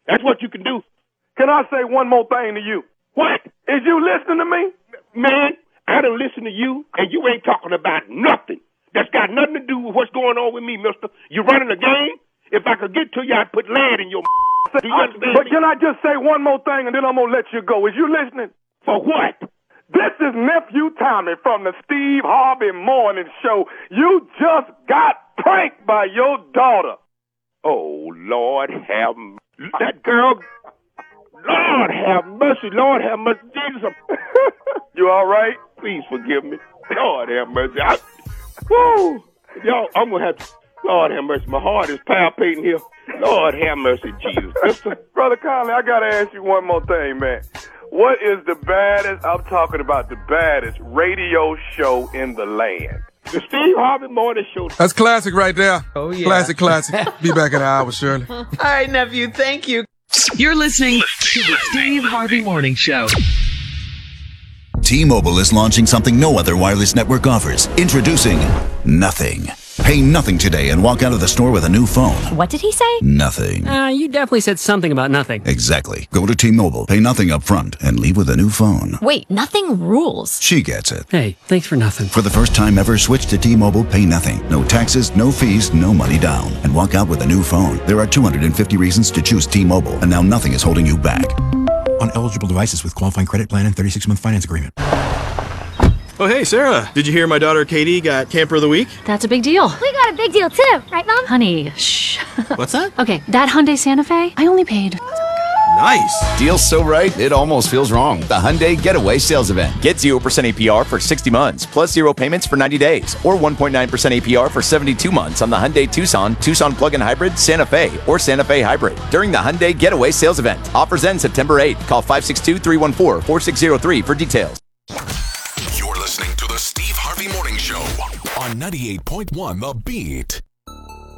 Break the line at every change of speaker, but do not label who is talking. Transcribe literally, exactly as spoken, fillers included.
That's what you can do.
Can I say one more thing to you?
What?
Is you listening to me?
Man, I done listen to you, and you ain't talking about nothing. That's got nothing to do with what's going on with me, mister. You running a game? If I could get to you, I'd put lead in your do you understand
But
me?
can I just say one more thing, and then I'm going to let you go? Is you listening?
For what?
This is Nephew Tommy from the Steve Harvey Morning Show. You just got pranked by your daughter.
Oh, Lord have mercy. That girl, Lord have mercy, Lord have mercy. Jesus,
You all right?
please forgive me. Lord have mercy. I, woo, y'all, I'm going to have to, Lord have mercy. My heart is palpitating here. Lord have mercy, Jesus. Mister
Brother Conley, I got to ask you one more thing, man. What is the baddest, I'm talking about the baddest radio show in the land?
The Steve Harvey Morning Show.
That's classic right there.
Oh, yeah.
Classic, classic. Be back in an hour, Shirley.
All right, nephew, thank you.
You're listening to the Steve Harvey Morning Show.
T-Mobile is launching something no other wireless network offers. Introducing Nothing. Pay nothing today and walk out of the store with a new phone.
What did he say?
Nothing.
Uh, you definitely said something about nothing.
Exactly. Go to T-Mobile, pay nothing up front, and leave with a new phone.
Wait, nothing rules.
She gets it.
Hey, thanks for nothing.
For the first time ever, switch to T-Mobile, pay nothing. No taxes, no fees, no money down. And walk out with a new phone. There are two hundred fifty reasons to choose T-Mobile, and now nothing is holding you back.
On eligible devices with qualifying credit plan and thirty-six month finance agreement.
Oh, hey, Sarah. Did you hear my daughter Katie got Camper of the Week?
That's a big deal.
We got a big deal too, right, Mom?
Honey, shh.
What's that?
Okay, that Hyundai Santa Fe, I only paid.
Nice.
Deal's so right, it almost feels wrong. The Hyundai Getaway Sales Event. Get zero percent A P R for sixty months, plus zero payments for ninety days, or one point nine percent A P R for seventy-two months on the Hyundai Tucson, Tucson Plug-in Hybrid, Santa Fe, or Santa Fe Hybrid during the Hyundai Getaway Sales Event. Offers end September eighth. Call five six two, three one four, four six zero three for details.
You're listening to the Steve Harvey Morning Show on ninety-eight point one The Beat.